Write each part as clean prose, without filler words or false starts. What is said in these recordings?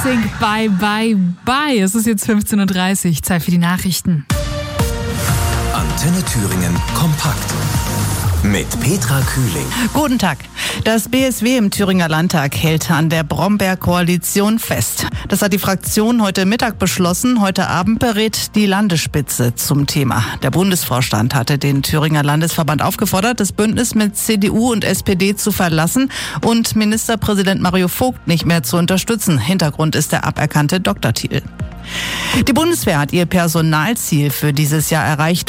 NSYNC, bye, bye, bye. Es ist jetzt 15.30 Uhr, Zeit für die Nachrichten. Antenne Thüringen kompakt. Mit Petra Kühling. Guten Tag. Das BSW im Thüringer Landtag hält an der Brombeer-Koalition fest. Das hat die Fraktion heute Mittag beschlossen. Heute Abend berät die Landesspitze zum Thema. Der Bundesvorstand hatte den Thüringer Landesverband aufgefordert, das Bündnis mit CDU und SPD zu verlassen und Ministerpräsident Mario Vogt nicht mehr zu unterstützen. Hintergrund ist der aberkannte Doktortitel. Die Bundeswehr hat ihr Personalziel für dieses Jahr erreicht.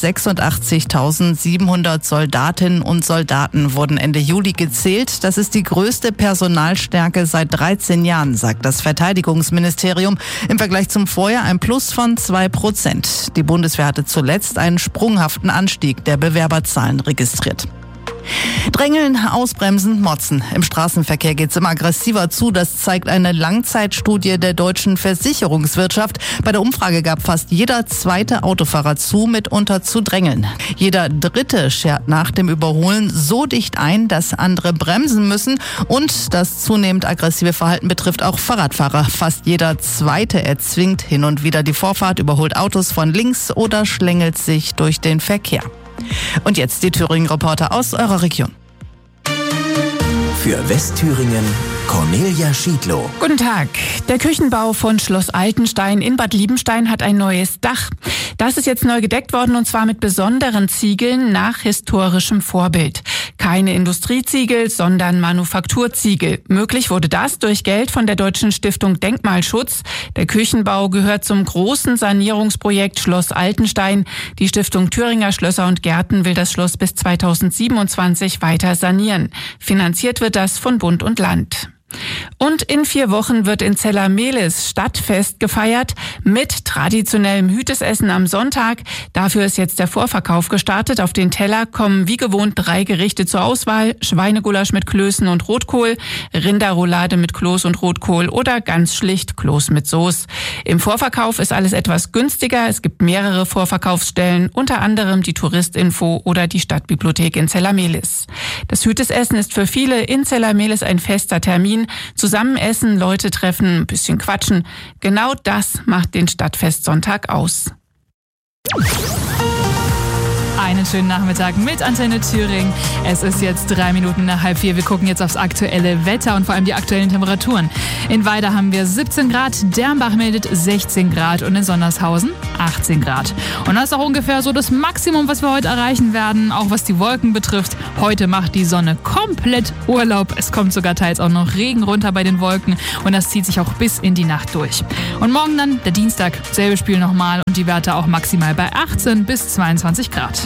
186.700 Soldatinnen und Soldaten wurden Ende Juli gezählt. Das ist die größte Personalstärke seit 13 Jahren, sagt das Verteidigungsministerium. Im Vergleich zum Vorjahr ein Plus von 2%. Die Bundeswehr hatte zuletzt einen sprunghaften Anstieg der Bewerberzahlen registriert. Drängeln, ausbremsen, motzen. Im Straßenverkehr geht's immer aggressiver zu. Das zeigt eine Langzeitstudie der deutschen Versicherungswirtschaft. Bei der Umfrage gab fast jeder zweite Autofahrer zu, mitunter zu drängeln. Jeder dritte schert nach dem Überholen so dicht ein, dass andere bremsen müssen. Und das zunehmend aggressive Verhalten betrifft auch Fahrradfahrer. Fast jeder zweite erzwingt hin und wieder die Vorfahrt, überholt Autos von links oder schlängelt sich durch den Verkehr. Und jetzt die Thüringen-Reporter aus eurer Region. Für Westthüringen Cornelia Schiedlow. Guten Tag. Der Küchenbau von Schloss Altenstein in Bad Liebenstein hat ein neues Dach. Das ist jetzt neu gedeckt worden und zwar mit besonderen Ziegeln nach historischem Vorbild. Keine Industrieziegel, sondern Manufakturziegel. Möglich wurde das durch Geld von der Deutschen Stiftung Denkmalschutz. Der Küchenbau gehört zum großen Sanierungsprojekt Schloss Altenstein. Die Stiftung Thüringer Schlösser und Gärten will das Schloss bis 2027 weiter sanieren. Finanziert wird das von Bund und Land. Und in 4 Wochen wird in Zellamelis Stadtfest gefeiert mit traditionellem Hütesessen am Sonntag. Dafür ist jetzt der Vorverkauf gestartet. Auf den Teller kommen wie gewohnt 3 Gerichte zur Auswahl. Schweinegulasch mit Klößen und Rotkohl, Rinderroulade mit Kloß und Rotkohl oder ganz schlicht Kloß mit Soße. Im Vorverkauf ist alles etwas günstiger. Es gibt mehrere Vorverkaufsstellen, unter anderem die Touristinfo oder die Stadtbibliothek in Zellamelis. Das Hütesessen ist für viele in Zellamelis ein fester Termin. Zusammen essen, Leute treffen, ein bisschen quatschen. Genau das macht den Stadtfestsonntag aus. Einen schönen Nachmittag mit Antenne Thüringen. Es ist jetzt 3 Minuten nach 3:30. Wir gucken jetzt aufs aktuelle Wetter und vor allem die aktuellen Temperaturen. In Weida haben wir 17 Grad, Dernbach meldet 16 Grad und in Sondershausen 18 Grad. Und das ist auch ungefähr so das Maximum, was wir heute erreichen werden, auch was die Wolken betrifft. Heute macht die Sonne komplett Urlaub. Es kommt sogar teils auch noch Regen runter bei den Wolken und das zieht sich auch bis in die Nacht durch. Und morgen dann, der Dienstag, selbe Spiel nochmal und die Werte auch maximal bei 18 bis 22 Grad.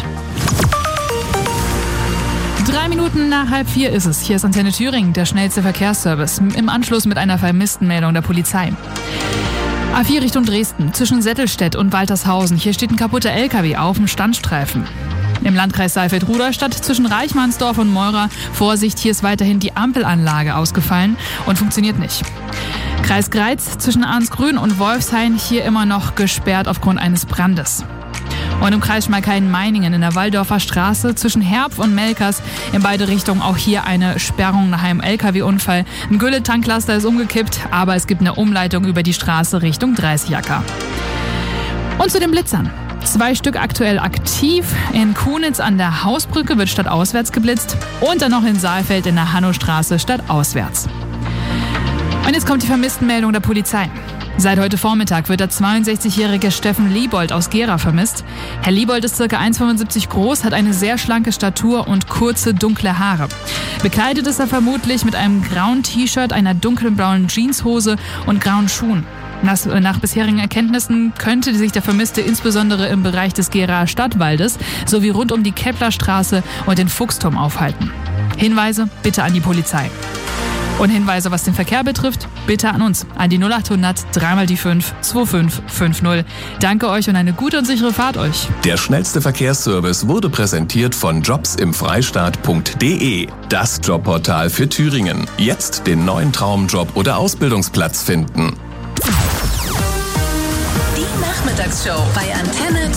3 Minuten nach 3:30 ist es. Hier ist Antenne Thüringen, der schnellste Verkehrsservice. Im Anschluss mit einer Vermisstenmeldung der Polizei. A4 Richtung Dresden, zwischen Settelstedt und Waltershausen. Hier steht ein kaputter LKW auf dem Standstreifen. Im Landkreis Saalfeld-Rudolstadt zwischen Reichmannsdorf und Meurer. Vorsicht, hier ist weiterhin die Ampelanlage ausgefallen und funktioniert nicht. Kreis Greiz zwischen Arnsgrün und Wolfshain. Hier immer noch gesperrt aufgrund eines Brandes. Und im Kreis Schmalkalden-Meiningen in der Walldorfer Straße zwischen Herpf und Melkers in beide Richtungen auch hier eine Sperrung nach einem LKW-Unfall. Ein Gülle-Tanklaster ist umgekippt, aber es gibt eine Umleitung über die Straße Richtung Dreißigacker. Und zu den Blitzern. 2 Stück aktuell aktiv. In Kunitz an der Hausbrücke wird stadtauswärts geblitzt und dann noch in Saalfeld in der Hannostraße stadtauswärts. Und jetzt kommt die Vermisstenmeldung der Polizei. Seit heute Vormittag wird der 62-jährige Steffen Liebold aus Gera vermisst. Herr Liebold ist ca. 1,75 groß, hat eine sehr schlanke Statur und kurze, dunkle Haare. Bekleidet ist er vermutlich mit einem grauen T-Shirt, einer dunkelbraunen Jeanshose und grauen Schuhen. Nach bisherigen Erkenntnissen könnte sich der Vermisste insbesondere im Bereich des Geraer Stadtwaldes sowie rund um die Keplerstraße und den Fuchsturm aufhalten. Hinweise bitte an die Polizei. Und Hinweise, was den Verkehr betrifft, bitte an uns, an die 0800 3x5 2550. Danke euch und eine gute und sichere Fahrt euch. Der schnellste Verkehrsservice wurde präsentiert von jobsimfreistaat.de, das Jobportal für Thüringen. Jetzt den neuen Traumjob oder Ausbildungsplatz finden. Die Nachmittagsshow bei Antenne